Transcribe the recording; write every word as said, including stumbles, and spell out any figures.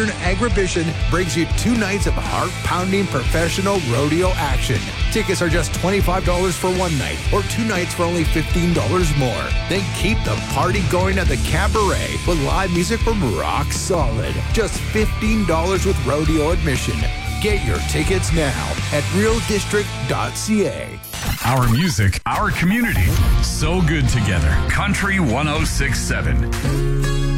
Western Agribition brings you two nights of heart-pounding professional rodeo action. Tickets are just twenty-five dollars for one night, or two nights for only fifteen dollars more. Then keep the party going at the Cabaret with live music from Rock Solid. Just fifteen dollars with rodeo admission. Get your tickets now at real district dot c a. Our music, our community, so good together. Country one oh six point seven.